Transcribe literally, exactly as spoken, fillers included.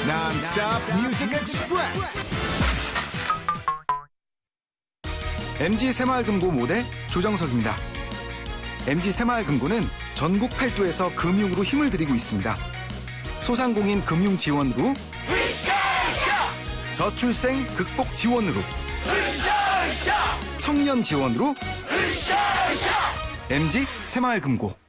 Non-stop Music Express. 엠지 새마을금고 모대 조정석입니다. 엠지 새마을금고는 전국 팔도에서 금융으로 힘을 들이고 있습니다. 소상공인 금융 지원으로, 저출생 극복 지원으로, 청년 지원으로, 엠지 새마을금고.